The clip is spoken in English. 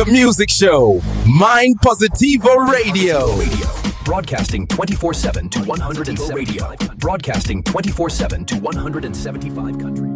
The music show, Mind Positivo Radio. Broadcasting 24/7 to 175 radio. Broadcasting 24/7 to 175 countries.